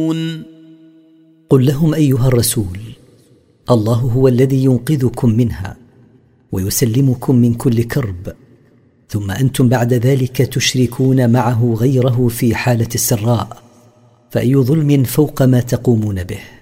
قل لهم أيها الرسول: الله هو الذي ينقذكم منها ويسلمكم من كل كرب، ثم أنتم بعد ذلك تشركون معه غيره في حالة السراء، فأي ظلم فوق ما تقومون به.